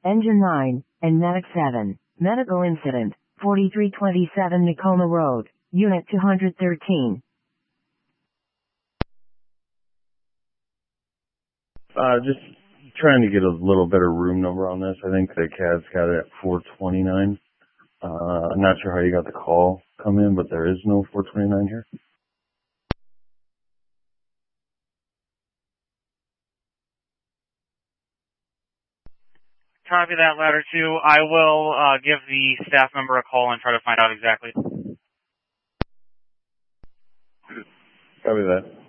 Engine 9, and Medic 7. Medical incident, 4327 Tacoma Road, Unit 213. Just trying to get a little better room number on this. I think the cab's got it at 429. I'm not sure how you got the call come in, but there is no 429 here. Copy that, ladder 2. I will give the staff member a call and try to find out exactly. Copy that.